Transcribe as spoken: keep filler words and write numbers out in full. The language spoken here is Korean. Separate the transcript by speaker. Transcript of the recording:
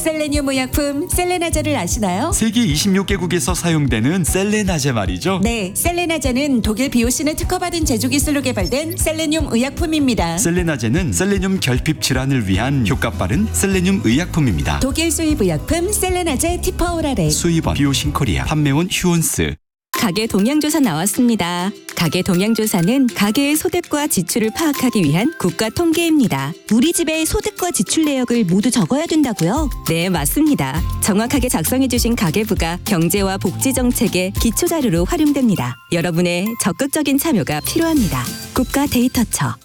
Speaker 1: 셀레늄 의약품 셀레나제를 아시나요?
Speaker 2: 세계 이십육 개국에서 사용되는 셀레나제 말이죠.
Speaker 1: 네, 셀레나제는 독일 비오신을 특허받은 제조 기술로 개발된 셀레늄 의약품입니다.
Speaker 2: 셀레나제는 셀레늄 결핍 질환을 위한 효과 빠른 셀레늄 의약품입니다.
Speaker 1: 독일 수입 의약품 셀레나제 티퍼오랄에
Speaker 2: 수입원 비오신코리아, 판매원 휴온스.
Speaker 3: 가계 동향조사 나왔습니다. 가계 동향조사는 가계의 소득과 지출을 파악하기 위한 국가 통계입니다.
Speaker 4: 우리 집의 소득과 지출 내역을 모두 적어야 된다고요?
Speaker 3: 네, 맞습니다. 정확하게 작성해주신 가계부가 경제와 복지 정책의 기초 자료로 활용됩니다. 여러분의 적극적인 참여가 필요합니다. 국가 데이터처